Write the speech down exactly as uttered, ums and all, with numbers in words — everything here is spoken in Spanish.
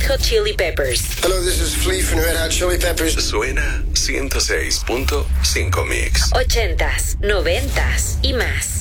Hot Chili Peppers. Hello, this is Flea from Red Hot Chili Peppers. Suena ciento seis punto cinco Mix. Ochentas, noventas y más.